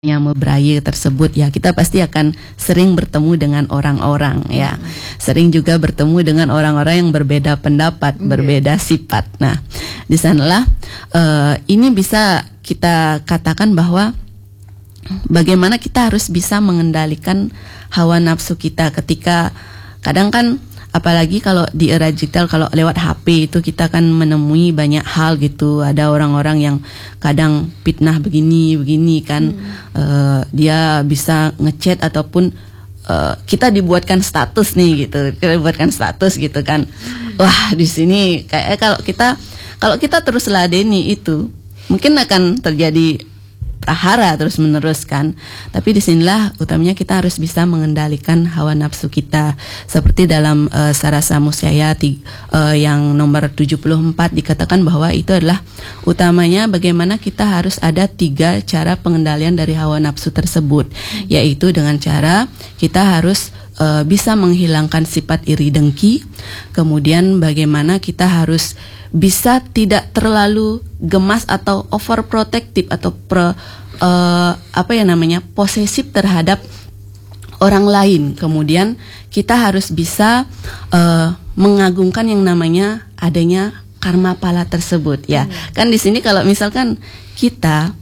yang beraya tersebut ya, kita pasti akan sering bertemu dengan orang-orang ya, sering juga bertemu dengan orang-orang yang berbeda pendapat, berbeda sifat. Nah, di sanalah ini bisa kita katakan bahwa bagaimana kita harus bisa mengendalikan hawa nafsu kita ketika kadang kan, apalagi kalau di era digital, kalau lewat HP itu kita kan menemui banyak hal gitu. Ada orang-orang yang kadang fitnah begini kan, dia bisa ngechat ataupun kita dibuatkan status nih gitu, kita dibuatkan status gitu kan. Wah, di sini kayak kalau kita terus ladeni itu mungkin akan terjadi prahara terus menerus kan. Tapi disinilah utamanya kita harus bisa mengendalikan hawa nafsu kita. Seperti dalam Sarasa Musyaya yang nomor 74 dikatakan bahwa itu adalah utamanya bagaimana kita harus ada 3 cara pengendalian dari hawa nafsu tersebut, yaitu dengan cara kita harus bisa menghilangkan sifat iri dengki, kemudian bagaimana kita harus bisa tidak terlalu gemas atau overprotective atau posesif terhadap orang lain. Kemudian kita harus bisa mengagungkan yang namanya adanya karma pala tersebut ya. Kan di sini kalau misalkan kita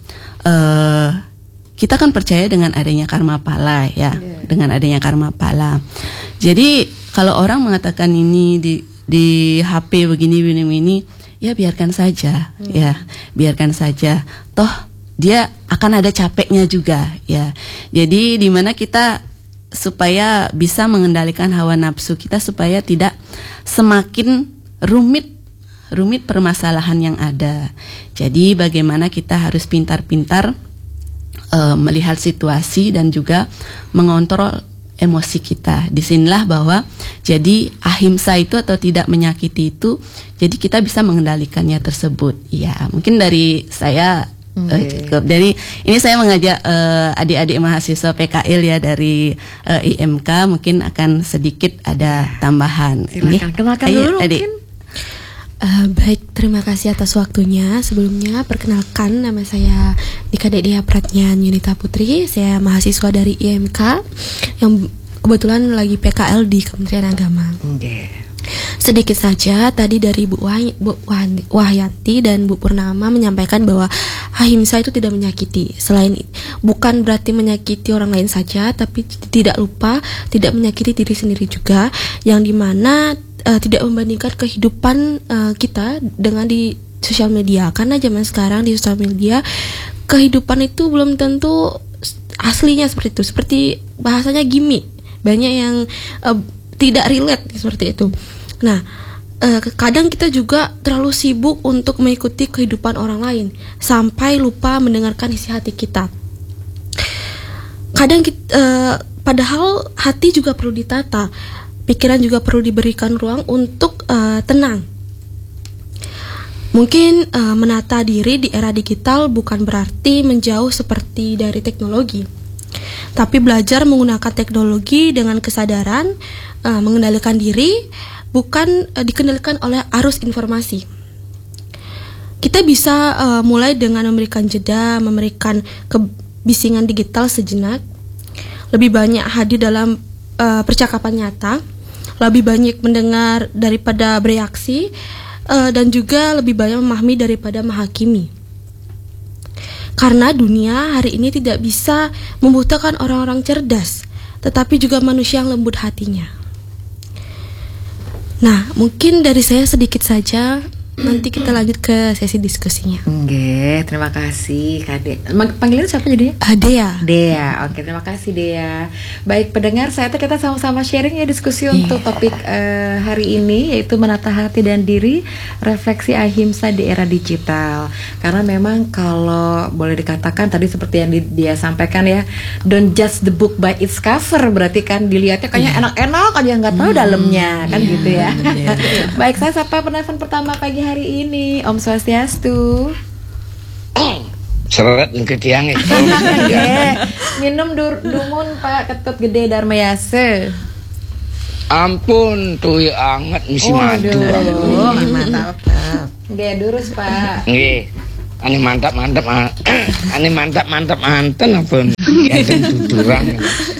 kan percaya dengan adanya karma pala ya, dengan adanya karma pala. Jadi kalau orang mengatakan ini di HP begini, ya biarkan saja, ya biarkan saja. Toh dia akan ada capeknya juga, ya. Jadi di mana kita supaya bisa mengendalikan hawa nafsu kita supaya tidak semakin rumit permasalahan yang ada. Jadi bagaimana kita harus pintar-pintar melihat situasi dan juga mengontrol emosi kita. Disinilah bahwa jadi ahimsa itu atau tidak menyakiti itu, jadi kita bisa mengendalikannya tersebut. Ya, mungkin dari saya cukup. Dari ini saya mengajak adik-adik mahasiswa PKL ya dari IMK, mungkin akan sedikit ada tambahan. Silakan kenalkan dulu adik. Mungkin. Baik, terima kasih atas waktunya. Sebelumnya perkenalkan, nama saya Dika Dea Pratnya Yunita Putri. Saya mahasiswa dari IMK yang kebetulan lagi PKL di Kementerian Agama. Sedikit saja tadi dari Bu Wahyanti dan Bu Purnama menyampaikan bahwa ahimsa itu tidak menyakiti. Selain bukan berarti menyakiti orang lain saja, tapi tidak lupa tidak menyakiti diri sendiri juga, yang dimana tidak membandingkan kehidupan kita dengan di sosial media. Karena zaman sekarang di sosial media kehidupan itu belum tentu aslinya seperti itu. Seperti bahasanya gimmick, banyak yang tidak relate seperti itu. Nah, kadang kita juga terlalu sibuk untuk mengikuti kehidupan orang lain sampai lupa mendengarkan isi hati kita. Kadang padahal hati juga perlu ditata, pikiran juga perlu diberikan ruang untuk tenang. Mungkin menata diri di era digital bukan berarti menjauh seperti dari teknologi, tapi belajar menggunakan teknologi dengan kesadaran, mengendalikan diri, bukan dikendalikan oleh arus informasi. Kita bisa mulai dengan memberikan jeda, memberikan kebisingan digital sejenak, lebih banyak hadir dalam percakapan nyata, lebih banyak mendengar daripada bereaksi, dan juga lebih banyak memahami daripada menghakimi. Karena dunia hari ini tidak bisa membutuhkan orang-orang cerdas, tetapi juga manusia yang lembut hatinya. Nah, mungkin dari saya sedikit saja. Nanti kita lanjut ke sesi diskusinya. Oke, terima kasih Kak Dea. Panggilan siapa jadinya? Dea. Dea, oke, terima kasih Dea. Baik pendengar, kita sama-sama sharing ya diskusi untuk topik hari ini, yaitu menata hati dan diri, refleksi ahimsa di era digital. Karena memang kalau boleh dikatakan tadi seperti yang dia sampaikan ya, don't judge the book by its cover, berarti kan dilihatnya kayaknya enak-enak aja, nggak tahu dalamnya kan gitu ya. Baik, saya sapa penelpon pertama pagi hari ini, Om Swastiastu. Seret ke tiang itu. Minum dumun Pak Ketut Gede Dharma Yase. Ampun, tuh anget misi madu. Mantap. Nggih, durus Pak. Nggih. ane mantap manten apa enten tuturang.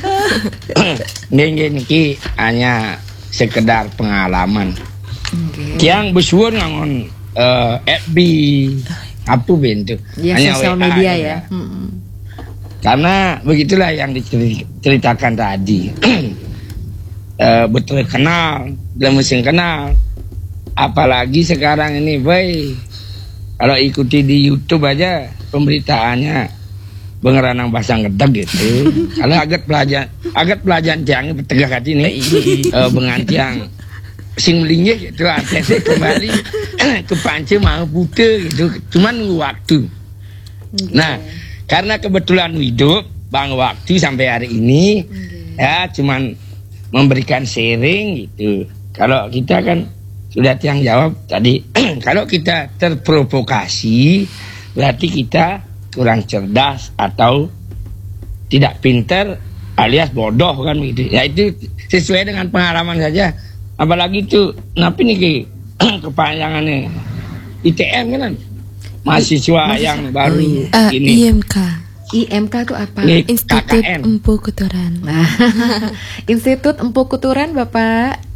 Niki hanya sekedar pengalaman. Yang bersuun ngangon FB apa bentuk Ya, hanya sosial WA media aja. ya. Karena begitulah yang diceritakan tadi. Betul kenal, belum mesti kenal. Apalagi sekarang ini, boy. Kalau ikuti di YouTube aja pemberitaannya bengeranang bahasa ngedeg gitu. Kalau agak pelajaran tiang petegah hati nih, bengantiang sing melinggih gitu, artinya kembali ke panci mau buta gitu. Cuman nunggu waktu. Nah, karena kebetulan hidup bang waktu sampai hari ini, ya cuman memberikan sharing gitu. Kalau kita kan sudah tiang jawab tadi, kalau kita terprovokasi berarti kita kurang cerdas atau tidak pintar alias bodoh kan begitu. Ya itu sesuai dengan pengalaman saja. Apalagi itu napi nih kepanjangannya ITM kan, mahasiswa yang baru ini. IMK itu apa? Institut KKN. Empu Kuturan. Institut Empu Kuturan, Bapak.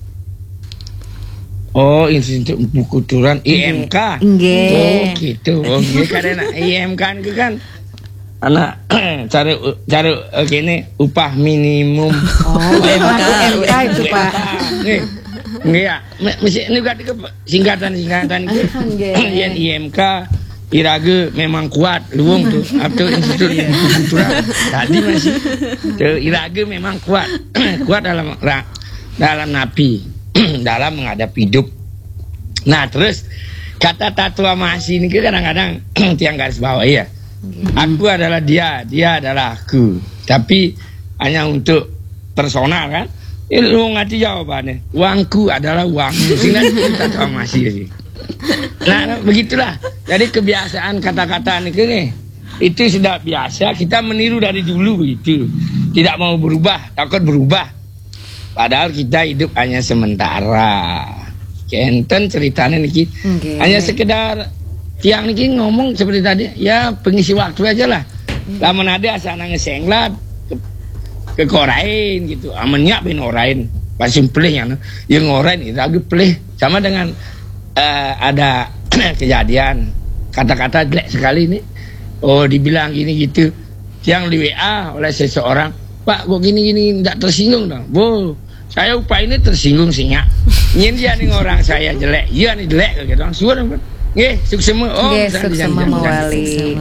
Oh, Institut Empu Kuturan, IMK. Nggih. Oh, gitu. Oh, nggih karena IMK itu kan anak cari gini upah minimum. Oh, UMK itu, Pak. Nggih ya. Mesti ini kan singkatan itu. Yang IMK Irage memang kuat, luwung tuh. Atau Institut Empu Kuturan. Tadi masih Irage memang kuat. Kuat dalam napi. Dalam menghadapi hidup. Nah terus kata tatua masih ini kadang-kadang tiang garis bawah ya. Aku adalah dia adalah aku. Tapi hanya untuk personal kan. Lu ngerti jawabannya. Uangku adalah uangmu. Sehingga tatua masih sih. Nah begitulah. Jadi kebiasaan kata-kata ini itu sudah biasa. Kita meniru dari dulu begitu. Tidak mau berubah, takut berubah. Padahal kita hidup hanya sementara. Kenten ceritanya niki hanya sekedar tiang niki ngomong seperti tadi. Ya pengisi waktu aja lah. Lamun ada asana ngesenglat ke korain gitu. Amenyak bin orain. Pasti pelih yang orain itu agak pelih. Sama dengan ada kejadian kata-kata jelek sekali ini. Oh dibilang gini gitu. Yang di WA oleh seseorang. Pak, kok gini-gini tidak tersinggung dong? Bu, saya upah ini tersinggung singa. Nyin dia nih orang saya jelek, iya nih jelek gitu. Suara dong, nggih, sukses semua. Oh, sukses mawali.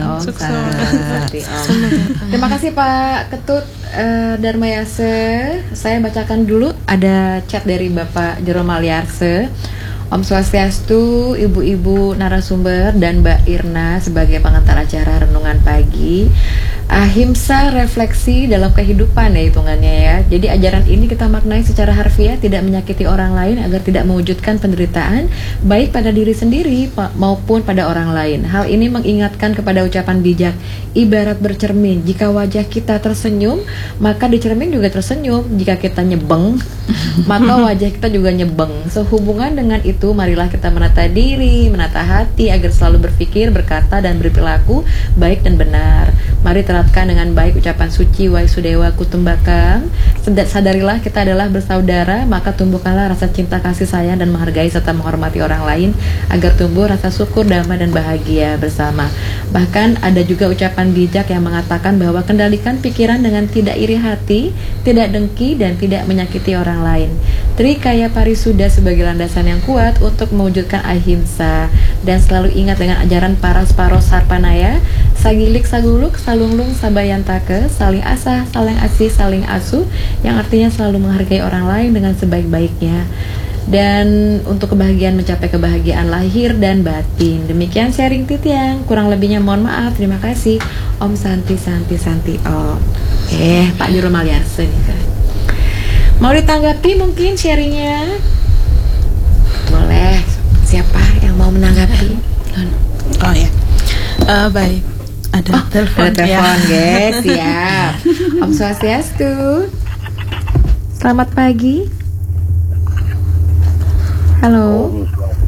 Terima kasih Pak Ketut Darmayase. Saya bacakan dulu ada chat dari Bapak Jero Maliarse. Om Swastiastu, ibu-ibu narasumber dan Mbak Irna sebagai pengantar acara renungan pagi. Ahimsa refleksi dalam kehidupan ya hitungannya ya. Jadi ajaran ini kita maknai secara harfiah, tidak menyakiti orang lain agar tidak mewujudkan penderitaan baik pada diri sendiri maupun pada orang lain. Hal ini mengingatkan kepada ucapan bijak, ibarat bercermin. Jika wajah kita tersenyum, maka di cermin juga tersenyum. Jika kita nyebeng, maka wajah kita juga nyebeng. Sehubungan dengan itu, marilah kita menata diri, menata hati agar selalu berpikir, berkata dan berperilaku baik dan benar. Mari terapkan dengan baik ucapan suci Waisudewa Kutumbakam. Sadarilah kita adalah bersaudara, maka tumbuhkanlah rasa cinta, kasih sayang dan menghargai serta menghormati orang lain agar tumbuh rasa syukur, damai dan bahagia bersama. Bahkan ada juga ucapan bijak yang mengatakan bahwa kendalikan pikiran dengan tidak iri hati, tidak dengki dan tidak menyakiti orang lain. Trikaya Parisuda sebagai landasan yang kuat untuk mewujudkan ahimsa, dan selalu ingat dengan ajaran para Paros Sarpanaya, sagilik saguluk salunglung sabayantake, saling asah, saling asih, saling asuh, yang artinya selalu menghargai orang lain dengan sebaik-baiknya. Dan untuk kebahagiaan mencapai kebahagiaan lahir dan batin. Demikian sharing Titiang, kurang lebihnya mohon maaf. Terima kasih. Om Santi Om. Pak Juru Maliarse nih kan. Mau ditanggapi mungkin sharingnya? Boleh. Siapa yang mau menanggapi? Oh ya. Baik. Ada telepon guys. Siap. Om Swastiastu. Selamat pagi. Halo.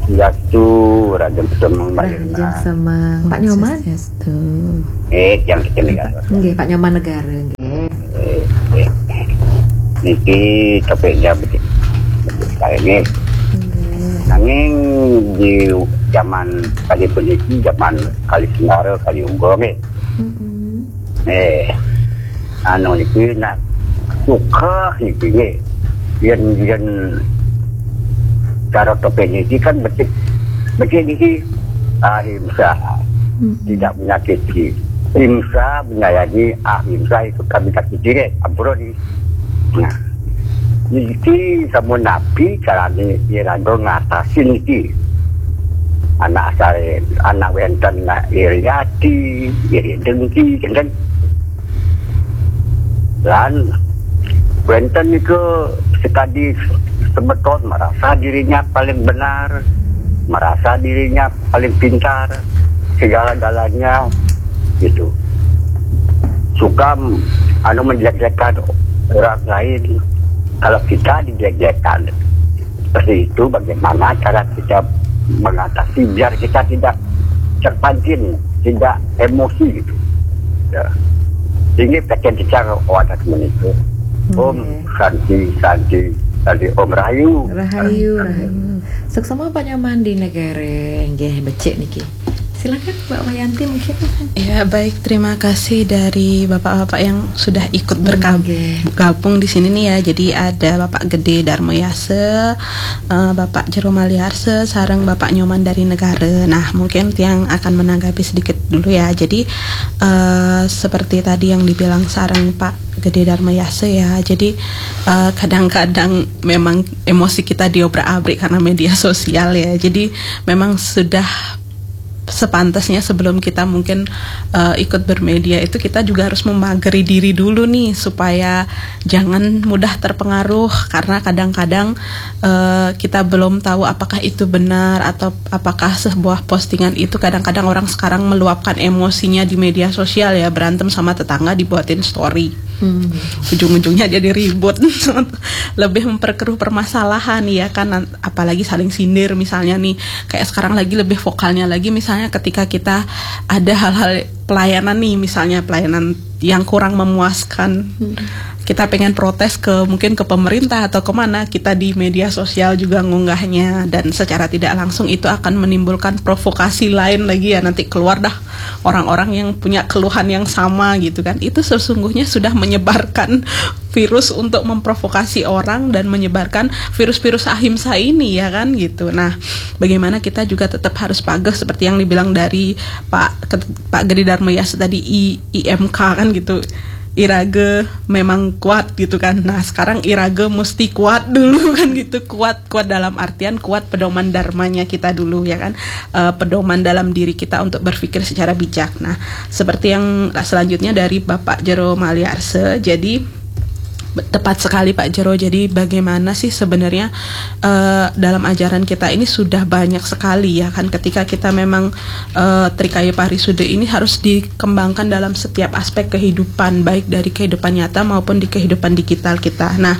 Swastiastu, Raden Semang Malina. Raden Semang. Pak Nyoman? Yang kita negara. Nggih, Pak Nyoman negara nggih. Niki topiknya begitu. Ini nanging di zaman kali peniki, zaman kali Sengara, kali Unggul anu niki nak suka niki yen cara topik niki kan betik niki ahimsa, tidak menyakiti. Ahimsa menyayangi, ahimsa itu kami kasih diri ampun ni. Nah, niki sama nabi carane irando ngatasi niki. Anak saya, anak wenten nak iriati, iri dengki, kan? Dan wenten itu sekali sebetul merasa dirinya paling benar, merasa dirinya paling pintar, segala-galanya gitu. Suka menjelek-jelekan orang lain. Kalau kita dijelek-jelekan seperti itu, bagaimana cara kita mengatasi biar kita tidak terpancing, tidak emosi gitu. Ya. Ini pengen bicara wadah itu. Om Santi, Om Rahayu. Rahayu. Seksama Pak Nyoman di negara nggih becik niki. Silakan Mbak Wayanti mungkin. Ya baik, terima kasih dari bapak-bapak yang sudah ikut bergabung di sini nih ya. Jadi ada Bapak Gede Darmayase, Bapak Jero Maliarse, sareng Bapak Nyoman dari negara. Nah mungkin yang akan menanggapi sedikit dulu ya. Jadi seperti tadi yang dibilang sareng Pak Gede Darmayase ya. Jadi kadang-kadang memang emosi kita diobrak-abrik karena media sosial ya. Jadi memang sudah sepantasnya sebelum kita mungkin ikut bermedia itu kita juga harus memagari diri dulu nih supaya jangan mudah terpengaruh, karena kadang-kadang kita belum tahu apakah itu benar atau apakah sebuah postingan itu. Kadang-kadang orang sekarang meluapkan emosinya di media sosial ya, berantem sama tetangga dibuatin story, ujung-ujungnya jadi ribut lebih memperkeruh permasalahan ya kan, apalagi saling sindir misalnya nih. Kayak sekarang lagi lebih vokalnya lagi misalnya ketika kita ada hal-hal pelayanan nih, misalnya pelayanan yang kurang memuaskan, kita pengen protes mungkin ke pemerintah atau kemana, kita di media sosial juga ngunggahnya, dan secara tidak langsung itu akan menimbulkan provokasi lain lagi ya, nanti keluar dah orang-orang yang punya keluhan yang sama gitu kan. Itu sesungguhnya sudah menyebarkan virus untuk memprovokasi orang dan menyebarkan virus-virus ahimsa ini ya kan gitu. Nah, bagaimana kita juga tetap harus pageh seperti yang dibilang dari Pak Gede Darmayase tadi, IMK kan gitu. Irage memang kuat gitu kan. Nah sekarang Irage mesti kuat dulu kan gitu. Kuat dalam artian kuat pedoman dharmanya kita dulu ya kan, pedoman dalam diri kita untuk berpikir secara bijak. Nah seperti yang selanjutnya dari Bapak Jero Maliarse. Jadi tepat sekali Pak Jero. Jadi bagaimana sih sebenarnya dalam ajaran kita ini sudah banyak sekali ya kan, ketika kita memang Trikaya Parisude ini harus dikembangkan dalam setiap aspek kehidupan, baik dari kehidupan nyata maupun di kehidupan digital kita. Nah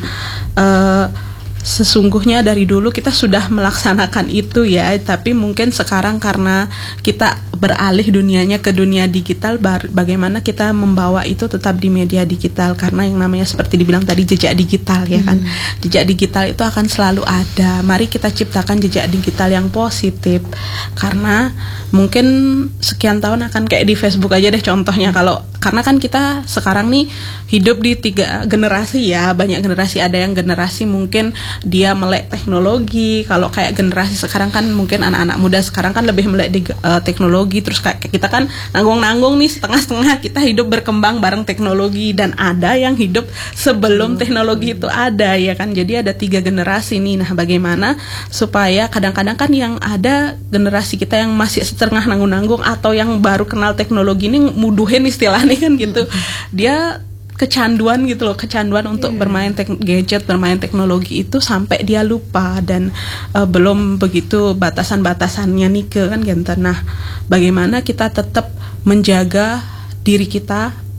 sesungguhnya dari dulu kita sudah melaksanakan itu ya, tapi mungkin sekarang karena kita beralih dunianya ke dunia digital, bagaimana kita membawa itu tetap di media digital, karena yang namanya seperti dibilang tadi jejak digital ya kan. Jejak digital itu akan selalu ada. Mari kita ciptakan jejak digital yang positif, karena mungkin sekian tahun akan kayak di Facebook aja deh contohnya. Karena kan kita sekarang nih hidup di 3 generasi ya, banyak generasi. Ada yang generasi mungkin dia melek teknologi. Kalau kayak generasi sekarang kan mungkin anak-anak muda sekarang kan lebih melek di teknologi. Terus kayak kita kan nanggung-nanggung nih setengah-setengah, kita hidup berkembang bareng teknologi. Dan ada yang hidup sebelum teknologi itu ada ya kan. Jadi ada 3 generasi nih. Nah bagaimana supaya kadang-kadang kan yang ada generasi kita yang masih setengah nanggung-nanggung atau yang baru kenal teknologi ini muduhin istilahnya kan gitu. Dia kecanduan gitu loh, kecanduan untuk bermain gadget, bermain teknologi itu sampai dia lupa, dan belum begitu batasan-batasannya nih kan gitu. Nah, bagaimana kita tetap menjaga diri kita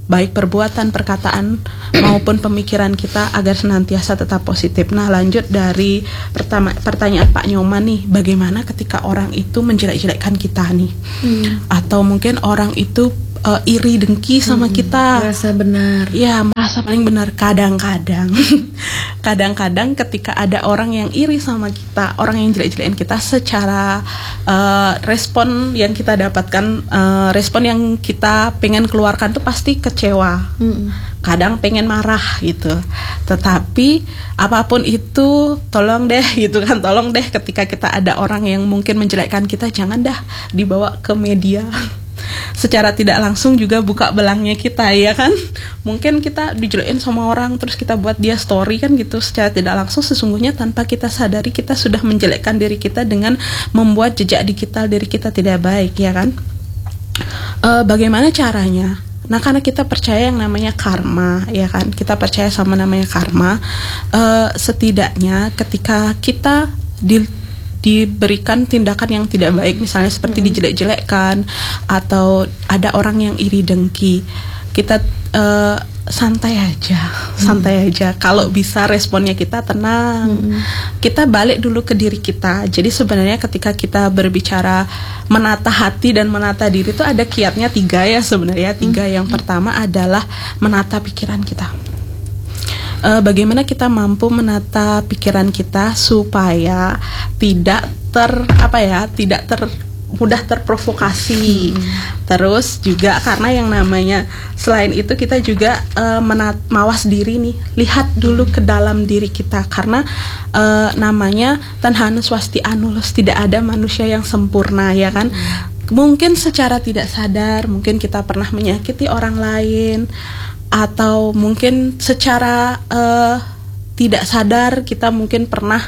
baik perbuatan, perkataan maupun pemikiran kita agar senantiasa tetap positif. Nah, lanjut dari pertanyaan Pak Nyoman nih, bagaimana ketika orang itu menjelek-jelekkan kita nih, atau mungkin orang itu iri dengki sama kita, merasa benar. Ya, merasa paling benar. Kadang-kadang kadang-kadang ketika ada orang yang iri sama kita, orang yang jelek-jelekin kita, secara respon yang kita dapatkan, respon yang kita pengen keluarkan tuh pasti kecewa. Kadang pengen marah gitu. Tetapi apapun itu, tolong deh gitu kan, tolong deh ketika kita ada orang yang mungkin menjelekkan kita, jangan dah dibawa ke media. Secara tidak langsung juga buka belangnya kita, ya kan? Mungkin kita dijelekin sama orang terus kita buat dia story kan gitu. Secara tidak langsung sesungguhnya tanpa kita sadari kita sudah menjelekkan diri kita dengan membuat jejak digital diri kita tidak baik, ya kan? Bagaimana caranya? Nah, karena kita percaya yang namanya karma, ya kan? Kita percaya sama namanya karma. Setidaknya ketika kita diberikan tindakan yang tidak baik, misalnya seperti dijelek-jelekkan atau ada orang yang iri dengki, kita santai aja. Kalau bisa responnya kita tenang, kita balik dulu ke diri kita. Jadi sebenarnya ketika kita berbicara menata hati dan menata diri itu ada kiatnya 3 ya sebenarnya. 3 yang pertama adalah menata pikiran kita. Bagaimana kita mampu menata pikiran kita supaya tidak mudah terprovokasi. Terus juga karena yang namanya selain itu kita juga mawas diri nih, lihat dulu ke dalam diri kita, karena namanya tanhanu swasti anulus, tidak ada manusia yang sempurna, ya kan? Mungkin secara tidak sadar, mungkin kita pernah menyakiti orang lain, atau mungkin secara tidak sadar kita mungkin pernah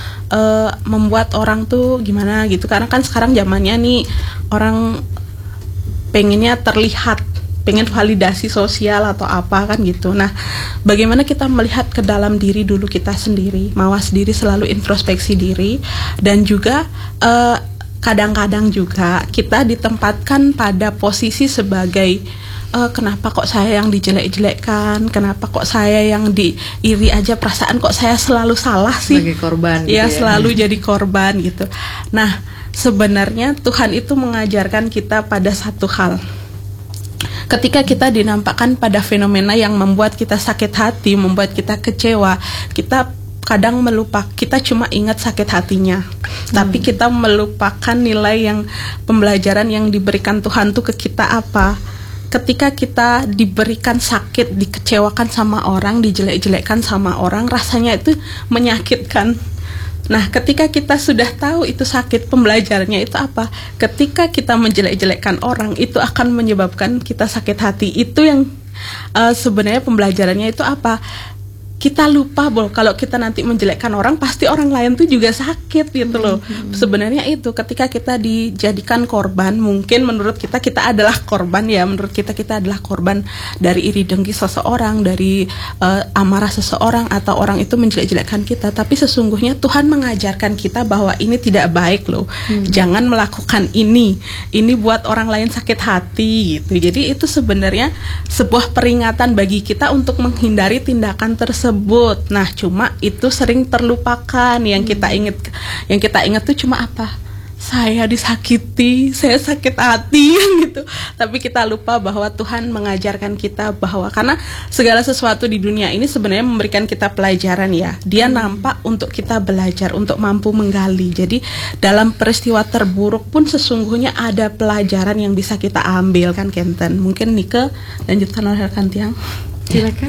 membuat orang tuh gimana gitu. Karena kan sekarang zamannya nih orang pengennya terlihat, pengen validasi sosial atau apa kan gitu. Nah, bagaimana kita melihat ke dalam diri dulu kita sendiri, mawas diri, selalu introspeksi diri. Dan juga kadang-kadang juga kita ditempatkan pada posisi sebagai kenapa kok saya yang dijelek-jelekkan, kenapa kok saya yang diiri aja, perasaan kok saya selalu salah sih, sebagai korban gitu ya, selalu jadi korban gitu. Nah, sebenarnya Tuhan itu mengajarkan kita pada satu hal. Ketika kita dinampakkan pada fenomena yang membuat kita sakit hati, membuat kita kecewa, kita kadang kita cuma ingat sakit hatinya, tapi kita melupakan nilai yang pembelajaran yang diberikan Tuhan tuh ke kita apa. Ketika kita diberikan sakit, dikecewakan sama orang, dijelek-jelekkan sama orang, rasanya itu menyakitkan. Nah, ketika kita sudah tahu itu sakit, pembelajarannya itu apa? Ketika kita menjelek-jelekkan orang, itu akan menyebabkan kita sakit hati. Itu yang sebenarnya pembelajarannya itu apa? Kita lupa bahwa kalau kita nanti menjelekkan orang, pasti orang lain tuh juga sakit gitu loh. Sebenarnya itu ketika kita dijadikan korban, mungkin menurut kita adalah korban ya, menurut kita adalah korban dari iri dengki seseorang, dari amarah seseorang, atau orang itu menjelek-jelekkan kita. Tapi sesungguhnya Tuhan mengajarkan kita bahwa ini tidak baik loh. Jangan melakukan ini buat orang lain sakit hati gitu. Jadi itu sebenarnya sebuah peringatan bagi kita untuk menghindari tindakan tersebut. Nah, cuma itu sering terlupakan. Yang kita ingat tuh cuma apa? Saya disakiti, saya sakit hati gitu. Tapi kita lupa bahwa Tuhan mengajarkan kita bahwa karena segala sesuatu di dunia ini sebenarnya memberikan kita pelajaran ya. Dia nampak untuk kita belajar, untuk mampu menggali. Jadi dalam peristiwa terburuk pun sesungguhnya ada pelajaran yang bisa kita ambil kan, Kenten. Mungkin Nike lanjutkan oleh rekan Tiang. Silakan.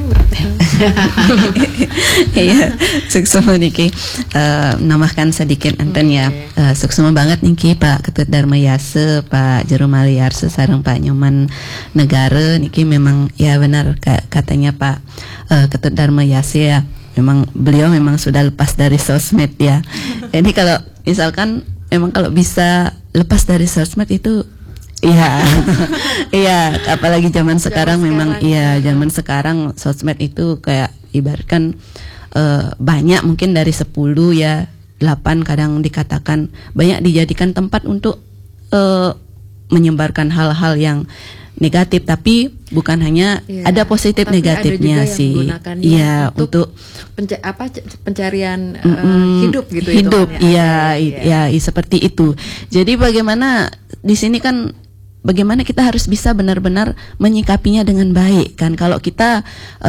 Iya, suksema niki nambahkan sedikit enten ya. Suksema banget niki Pak Ketut Dharma Yase, Pak Jero Maliarse sareng Pak Nyoman Negara niki memang ya benar katanya Pak Ketut Dharma Yase ya. Memang beliau memang sudah lepas dari sosmed ya. Jadi kalau misalkan memang kalau bisa lepas dari sosmed itu iya, iya. Apalagi zaman sekarang memang, iya, zaman sekarang sosmed itu kayak ibaratkan banyak, mungkin dari 10 ya 8 kadang dikatakan banyak dijadikan tempat untuk menyebarkan hal-hal yang negatif, tapi bukan hanya ada positif tapi negatifnya ada juga sih. yang menggunakannya Iya, untuk pencarian hidup gitu. Hidup, ya. iya, seperti itu. Jadi bagaimana di sini kan bagaimana kita harus bisa benar-benar menyikapinya dengan baik kan. Kalau kita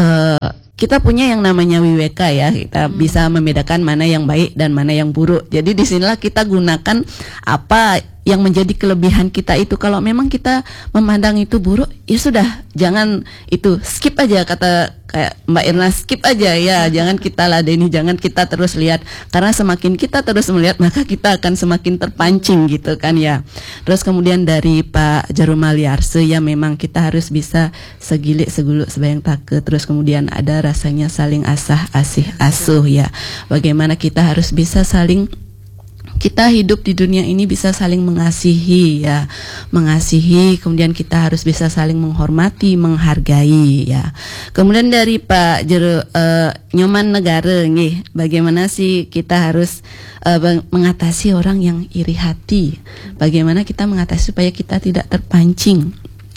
punya yang namanya wiweka ya, kita bisa membedakan mana yang baik dan mana yang buruk. Jadi disinilah kita gunakan apa yang menjadi kelebihan kita itu. Kalau memang kita memandang itu buruk, ya sudah, jangan itu, skip aja, kata kayak Mbak Irna, skip aja ya, jangan kita ladeni, jangan kita terus lihat, karena semakin kita terus melihat maka kita akan semakin terpancing gitu kan ya. Terus kemudian dari Pak Jaromaliarse, ya memang kita harus bisa segilik seguluk sebayang take. Terus kemudian ada rasanya saling asah asih asuh ya, bagaimana kita harus bisa saling, kita hidup di dunia ini bisa saling mengasihi ya, mengasihi, kemudian kita harus bisa saling menghormati, menghargai ya. Kemudian dari Pak Nyoman Negara nih, bagaimana sih kita harus mengatasi orang yang iri hati? Bagaimana kita mengatasi supaya kita tidak terpancing?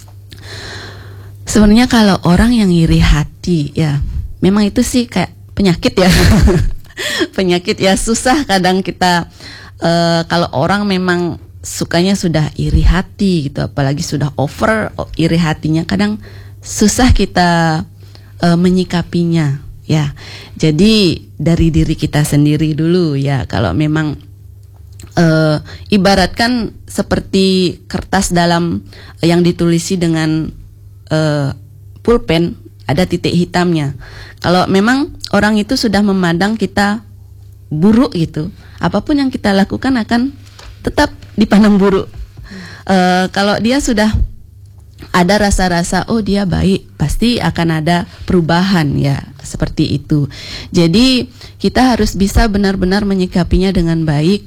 Sebenarnya kalau orang yang iri hati ya, memang itu sih kayak penyakit ya. Penyakit ya, susah kadang kita kalau orang memang sukanya sudah iri hati gitu, apalagi sudah over iri hatinya, kadang susah kita menyikapinya ya. Jadi dari diri kita sendiri dulu ya. Kalau memang ibaratkan seperti kertas dalam yang ditulisi dengan pulpen, ada titik hitamnya. Kalau memang orang itu sudah memandang kita buruk gitu, apapun yang kita lakukan akan tetap dipandang buruk. Kalau dia sudah ada rasa-rasa oh dia baik, pasti akan ada perubahan ya, seperti itu. Jadi kita harus bisa benar-benar menyikapinya dengan baik.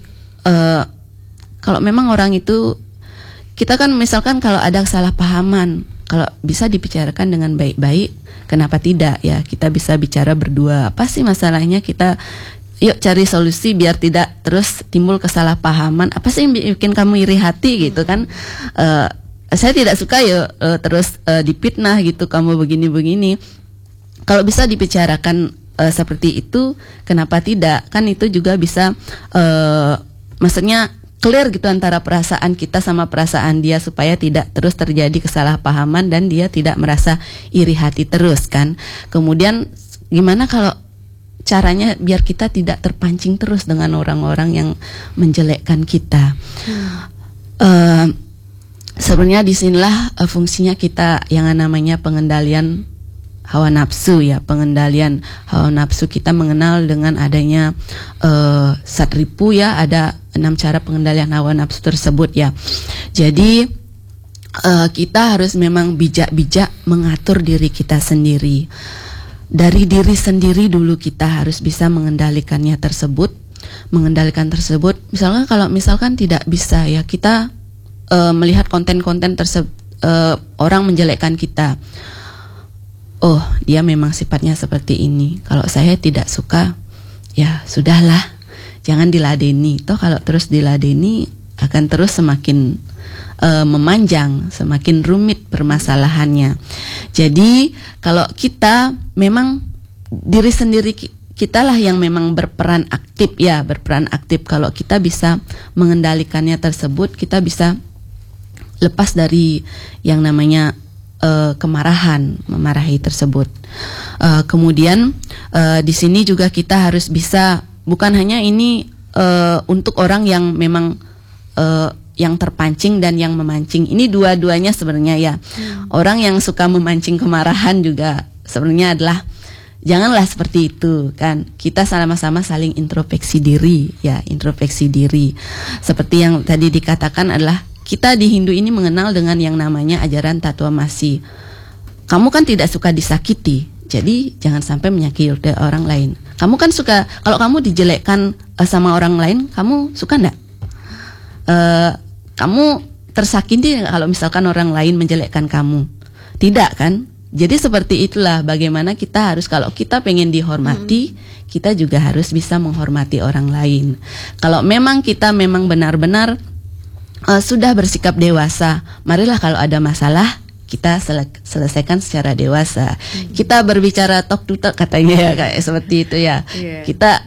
Kalau memang orang itu, kita kan misalkan kalau ada kesalahpahaman, kalau bisa dibicarakan dengan baik-baik, kenapa tidak ya? Kita bisa bicara berdua, apa sih masalahnya, kita yuk cari solusi biar tidak terus timbul kesalahpahaman. Apa sih yang bikin kamu iri hati gitu kan? Saya tidak suka ya terus dipitnah gitu, kamu begini-begini. Kalau bisa dibicarakan seperti itu, kenapa tidak? Kan itu juga bisa maksudnya clear gitu antara perasaan kita sama perasaan dia, supaya tidak terus terjadi kesalahpahaman dan dia tidak merasa iri hati terus kan. Kemudian gimana kalau caranya biar kita tidak terpancing terus dengan orang-orang yang menjelekkan kita? Sebenarnya disinilah fungsinya kita yang namanya pengendalian hawa nafsu ya, pengendalian hawa nafsu. Kita mengenal dengan adanya Satripu ya, ada 6 cara pengendalian hawa nafsu tersebut ya. Jadi kita harus memang bijak-bijak mengatur diri kita sendiri. Dari diri sendiri dulu kita harus bisa mengendalikannya tersebut, mengendalikan tersebut. Misalnya kalau misalkan tidak bisa ya, kita melihat konten-konten tersebut, orang menjelekkan kita. Oh, dia memang sifatnya seperti ini. Kalau saya tidak suka, ya sudahlah, jangan diladeni. Toh kalau terus diladeni akan terus semakin memanjang, semakin rumit permasalahannya. Jadi kalau kita memang diri sendiri kita lah yang memang berperan aktif ya, berperan aktif. Kalau kita bisa mengendalikannya tersebut, kita bisa lepas dari yang namanya kemarahan, memarahi tersebut. Kemudian di sini juga kita harus bisa, bukan hanya ini untuk orang yang memang yang terpancing dan yang memancing. Ini dua-duanya sebenarnya ya. Orang yang suka memancing kemarahan juga sebenarnya adalah janganlah seperti itu kan. Kita sama-sama saling introspeksi diri ya, introspeksi diri. Seperti yang tadi dikatakan adalah kita di Hindu ini mengenal dengan yang namanya ajaran Tatwamasi. Kamu kan tidak suka disakiti, jadi jangan sampai menyakiti orang lain. Kamu kan suka, kalau kamu dijelekkan sama orang lain, kamu suka enggak? Kamu tersakiti kalau misalkan orang lain menjelekkan kamu? Tidak kan? Jadi seperti itulah bagaimana kita harus, kalau kita pengen dihormati, kita juga harus bisa menghormati orang lain. Kalau memang kita memang benar-benar sudah bersikap dewasa, marilah kalau ada masalah kita selesaikan secara dewasa. Kita berbicara talk to talk katanya ya kayak seperti itu ya. Kita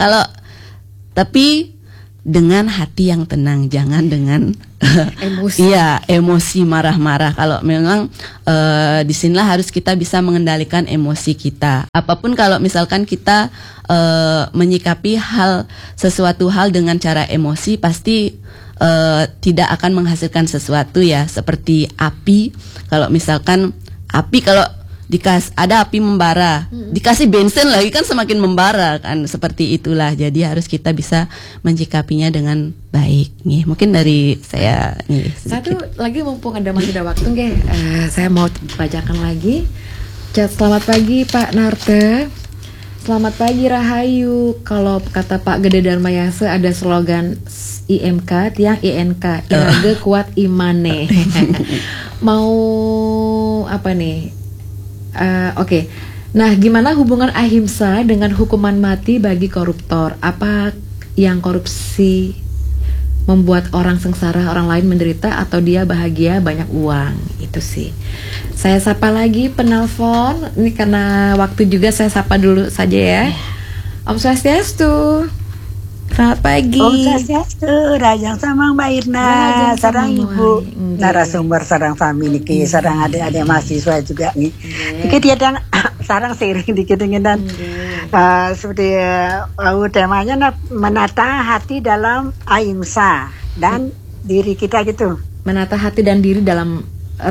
tapi dengan hati yang tenang, jangan dengan emosi. Iya, emosi marah-marah. Kalau memang di sinilah harus kita bisa mengendalikan emosi kita. Apapun kalau misalkan kita menyikapi sesuatu hal dengan cara emosi, pasti tidak akan menghasilkan sesuatu ya. Seperti api, kalau misalkan kalau ada api membara, dikasih bensin lagi kan semakin membara kan, seperti itulah. Jadi harus kita bisa menyikapinya dengan baik. Nih, mungkin dari saya nih satu lagi mumpung masih ada waktu nggih, saya mau bacakan lagi chat. Selamat pagi Pak Narte. Selamat pagi Rahayu. Kalau kata Pak Gede Darmayase ada slogan IMK tiang INK, Irage kuat imane. Mau apa nih? Oke. Nah, gimana hubungan ahimsa dengan hukuman mati bagi koruptor? Apa yang korupsi membuat orang sengsara, orang lain menderita, atau dia bahagia banyak uang? Itu sih. Saya sapa lagi penelpon. Ini karena waktu juga, saya sapa dulu saja ya. Om Swastiastu. Selamat pagi. Om Swastiastu, Rajang Samang Mbak Irna, sarang Ibu narasumber, sarang family niki, sarang adik-adik mahasiswa juga nih. Dikit dia sarang seiring dikit dan seperti temanya menata hati dalam ahimsa dan diri kita gitu. Menata hati dan diri dalam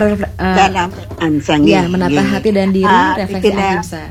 ansang. Ya, menata hati dan diri refleksi ahimsa.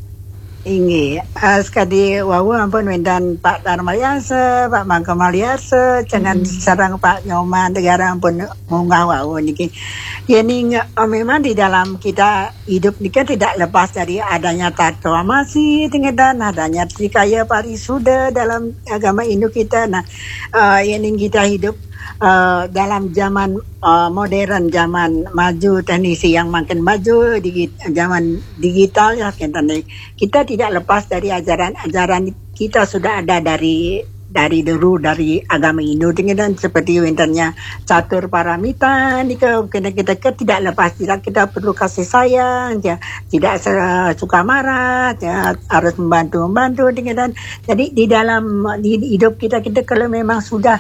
Ini sekali wawu ampun wendan Pak Darmayase, Pak Mangkamaliase, jangan sarang Pak Nyoman negara ampun munggah wawu niki. Ini memang di dalam kita hidup niki tidak lepas dari adanya tato amasi dan adanya trikaya parisuda dalam agama Hindu kita. Nah, ini kita hidup dalam zaman modern, zaman maju, teknisi yang makin maju, zaman digital ya, kita tidak lepas dari ajaran kita sudah ada dari dulu dari agama Hindu dan seperti winternya catur paramita kita tidak lepas, kita perlu kasih sayang ya, tidak suka marah ya, harus membantu dan jadi di dalam hidup kita kalau memang sudah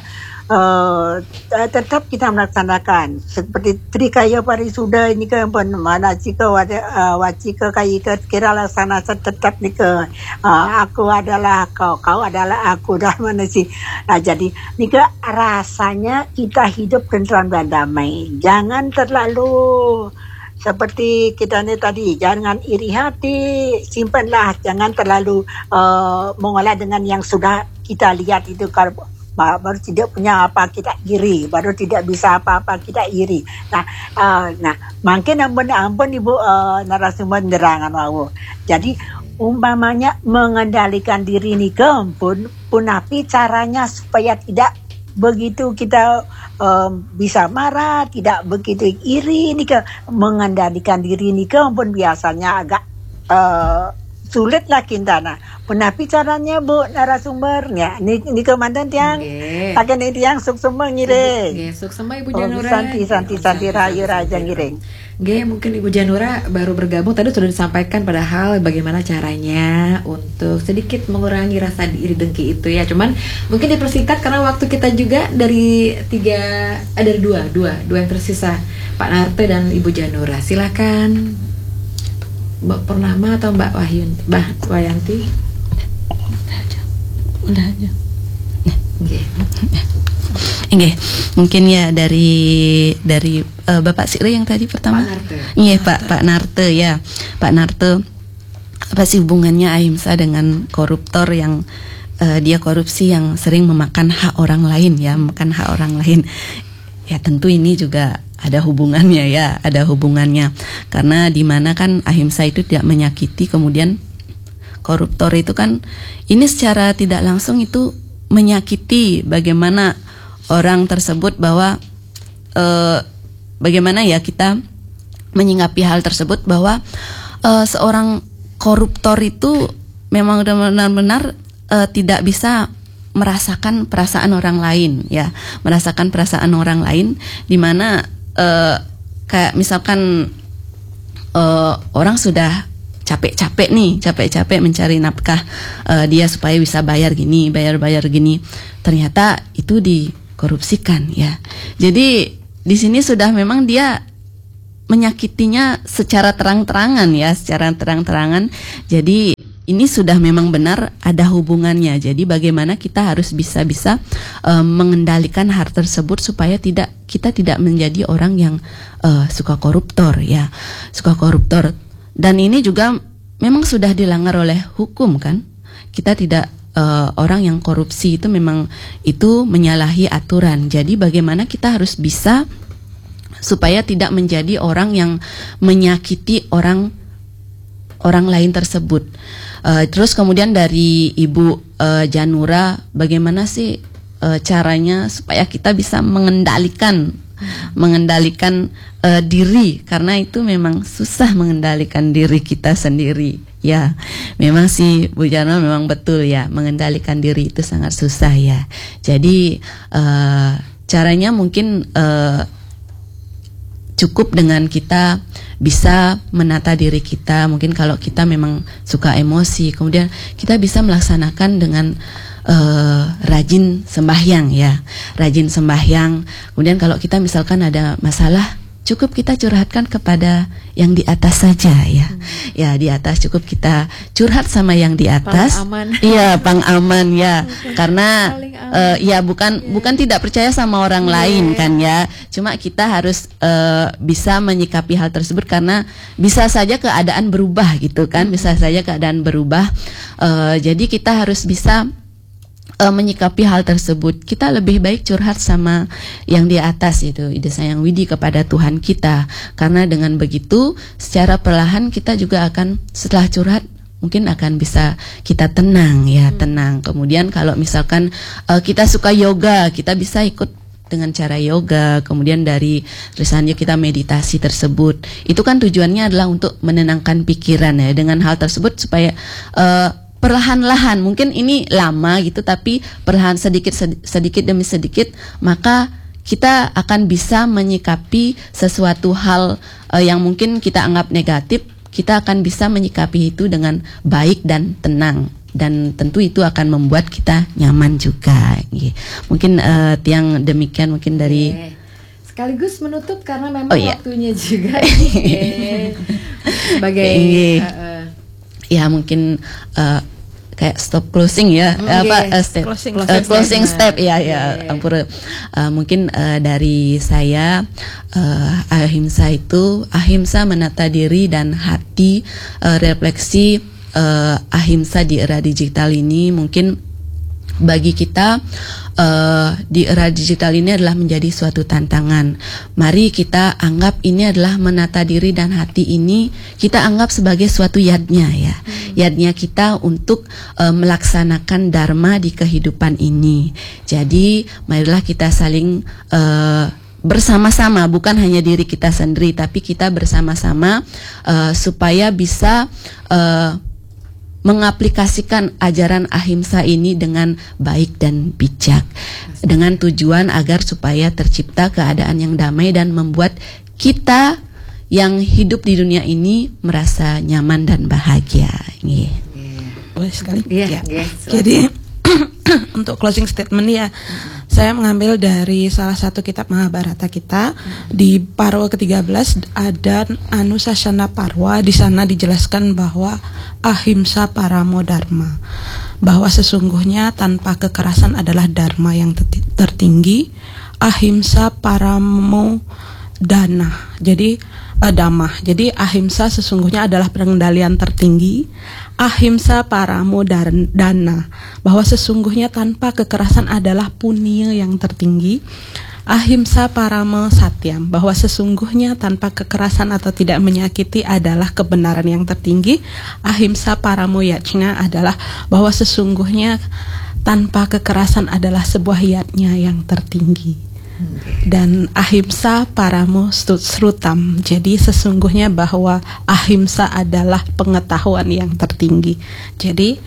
tetap kita melaksanakan seperti trikaya parisuda ini ke mana jika wacika kaika kira laksana tetap ni ke aku adalah kau adalah aku dah mana sih. Nah, jadi ni ke rasanya kita hidup tentram dan damai, jangan terlalu seperti kita ni tadi, jangan iri hati, simpanlah, jangan terlalu mengolah dengan yang sudah kita lihat itu. Kalau baru tidak punya apa kita iri, baru tidak bisa apa-apa kita iri. Nah, mungkin ampun Ibu narasumber nerangan wawu. Jadi umpamanya mengendalikan diri ni pun api caranya supaya tidak begitu kita bisa marah, tidak begitu iri ni mengendalikan diri ni pun biasanya agak sulit lah kita. Nah, penapi caranya Bu narasumbernya ini komandan tiang akan ini tiang suksema ngiring suksema Ibu Janura santi rayu raja ngiring. Mungkin Ibu Janura baru bergabung, tadi sudah disampaikan padahal bagaimana caranya untuk sedikit mengurangi rasa iri dengki itu ya. Cuman mungkin dipersingkat karena waktu kita juga dari dua yang tersisa, Pak Narte dan Ibu Janura. Silakan Mbak Purnama atau Mbak Wayanti? Udah aja. Mungkin ya dari Bapak Sikri yang tadi pertama. Iya, Pak Narte ya. Pak Narte, apa sih hubungannya ahimsa dengan koruptor yang dia korupsi yang sering memakan hak orang lain ya, memakan hak orang lain. Ya tentu ini juga ada hubungannya ya, ada hubungannya. Karena di mana kan ahimsa itu tidak menyakiti, kemudian koruptor itu kan ini secara tidak langsung itu menyakiti bagaimana orang tersebut, bahwa bagaimana ya kita menyikapi hal tersebut, bahwa seorang koruptor itu memang benar-benar tidak bisa merasakan perasaan orang lain ya, merasakan perasaan orang lain, di mana kayak misalkan orang sudah capek-capek mencari nafkah dia supaya bisa bayar gini, ternyata itu dikorupsikan ya. Jadi di sini sudah memang dia menyakitinya secara terang-terangan. Jadi ini sudah memang benar ada hubungannya. Jadi bagaimana kita harus bisa mengendalikan hal tersebut supaya kita tidak menjadi orang yang suka koruptor. Dan ini juga memang sudah dilanggar oleh hukum kan. Kita tidak orang yang korupsi itu memang itu menyalahi aturan. Jadi bagaimana kita harus bisa supaya tidak menjadi orang yang menyakiti orang lain tersebut. Terus kemudian dari Ibu Janura, bagaimana sih caranya supaya kita bisa mengendalikan diri, karena itu memang susah mengendalikan diri kita sendiri. Ya, memang sih Bu Janura memang betul ya, mengendalikan diri itu sangat susah ya. Jadi caranya mungkin cukup dengan kita bisa menata diri kita. Mungkin kalau kita memang suka emosi, kemudian kita bisa melaksanakan dengan rajin sembahyang ya, kemudian kalau kita misalkan ada masalah, cukup kita curhatkan kepada yang di atas saja ya. Ya, di atas cukup kita curhat sama yang di atas. Iya, pang aman ya. Karena ya bukan tidak percaya sama orang lain kan ya. Cuma kita harus bisa menyikapi hal tersebut karena bisa saja keadaan berubah gitu kan. Jadi kita harus bisa menyikapi hal tersebut. Kita lebih baik curhat sama yang di atas itu, Ida Sayang Widi, kepada Tuhan kita. Karena dengan begitu secara perlahan kita juga akan, setelah curhat mungkin akan bisa kita tenang ya, tenang. Kemudian kalau misalkan kita suka yoga, kita bisa ikut dengan cara yoga. Kemudian dari tulisannya kita meditasi tersebut. Itu kan tujuannya adalah untuk menenangkan pikiran ya. Dengan hal tersebut supaya perlahan-lahan, mungkin ini lama gitu, tapi perlahan sedikit demi sedikit, maka kita akan bisa menyikapi sesuatu hal yang mungkin kita anggap negatif, kita akan bisa menyikapi itu dengan baik dan tenang, dan tentu itu akan membuat kita nyaman juga. Mungkin Tiang demikian mungkin dari sekaligus menutup karena memang waktunya juga. Sebagai ya mungkin kayak stop closing ya, closing step ya. Mungkin dari saya, ahimsa menata diri dan hati, refleksi ahimsa di era digital ini. Mungkin bagi kita di era digital ini adalah menjadi suatu tantangan. Mari kita anggap ini adalah menata diri dan hati ini kita anggap sebagai suatu yadnya ya. Yadnya kita untuk melaksanakan dharma di kehidupan ini. Jadi marilah kita saling bersama-sama, bukan hanya diri kita sendiri, tapi kita bersama-sama supaya bisa mengaplikasikan ajaran ahimsa ini dengan baik dan bijak, dengan tujuan agar supaya tercipta keadaan yang damai dan membuat kita yang hidup di dunia ini merasa nyaman dan bahagia. Boleh sekali. Jadi untuk closing statement ya, saya mengambil dari salah satu kitab Mahabharata kita. Di Parwa ke-13 ada Anusasana Parwa. Di sana dijelaskan bahwa ahimsa paramo dharma, bahwa sesungguhnya tanpa kekerasan adalah dharma yang tertinggi. Ahimsa paramo dana, jadi dhamma. Jadi ahimsa sesungguhnya adalah pengendalian tertinggi. Ahimsa paramo dana, bahwa sesungguhnya tanpa kekerasan adalah punya yang tertinggi. Ahimsa paramo satyam, bahwa sesungguhnya tanpa kekerasan atau tidak menyakiti adalah kebenaran yang tertinggi. Ahimsa paramo yajna adalah bahwa sesungguhnya tanpa kekerasan adalah sebuah yatnya yang tertinggi. Dan ahimsa paramo srutam, jadi sesungguhnya bahwa ahimsa adalah pengetahuan yang tertinggi. Jadi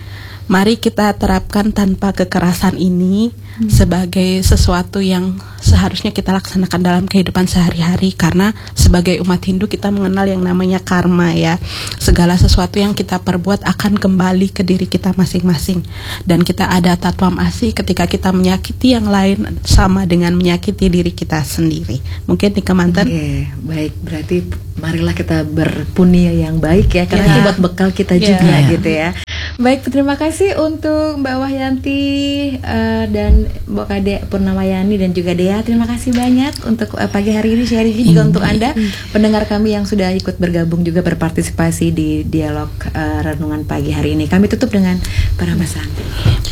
Mari kita terapkan tanpa kekerasan ini sebagai sesuatu yang seharusnya kita laksanakan dalam kehidupan sehari-hari, karena sebagai umat Hindu kita mengenal yang namanya karma ya. Segala sesuatu yang kita perbuat akan kembali ke diri kita masing-masing, dan kita ada tatwam asi ketika kita menyakiti yang lain sama dengan menyakiti diri kita sendiri. Mungkin di kemanten. Baik, berarti marilah kita berpunia yang baik ya, karena itu buat bekal kita juga gitu ya. Baik, terima kasih untuk Mbak Wahyanti dan Mbak Kade Purnamayani dan juga Dea. Terima kasih banyak untuk pagi hari ini sharing juga untuk Anda pendengar kami yang sudah ikut bergabung juga berpartisipasi di dialog renungan pagi hari ini. Kami tutup dengan para Mas Santi.